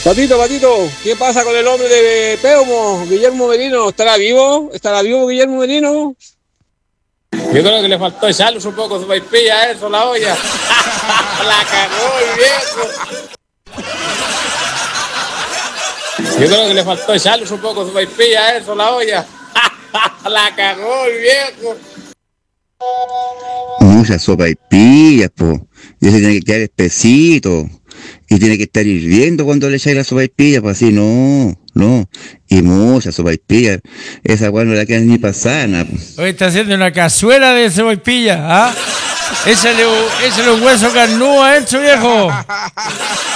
Patito, ¿qué pasa con el hombre de Peumo, Guillermo Merino? ¿Estará vivo? ¿Estará vivo Guillermo Merino? Yo creo que le faltó echarle un poco su paipilla a eso, la olla. La cagó el viejo. Yo creo que le faltó echarle un poco su paipilla a eso, la olla. La cagó el viejo. Mucha sopa y pillas, po. Y ese tiene que quedar espesito. Y tiene que estar hirviendo cuando le echáis la sopa y pillas, pues así, no. Y mucha sopa y pillas. Esa weá no la queda ni pasana, po. Hoy está haciendo una cazuela de cebollilla, ¿ah? Échale un hueso carnudo adentro, viejo.